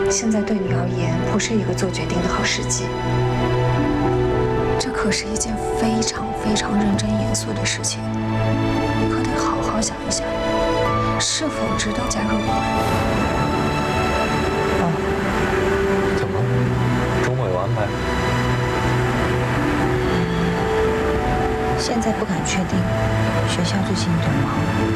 现在对你而言不是一个做决定的好时机。这可是一件非常非常认真严肃的事情，你可得好好想一想，是否值得加入我们。 啊？怎么？周末有安排？ 现在不敢确定，学校最近有点忙。